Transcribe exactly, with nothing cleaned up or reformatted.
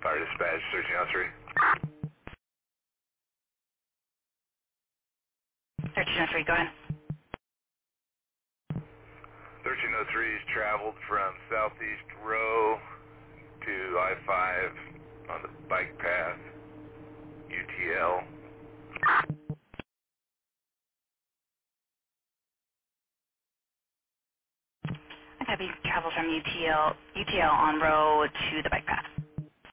Fire dispatch, thirteen oh three. thirteen oh three, go ahead. thirteen oh three's traveled from Southeast Row to I five on the bike path, U T L. Okay, we travel from U T L, U T L on row to the bike path.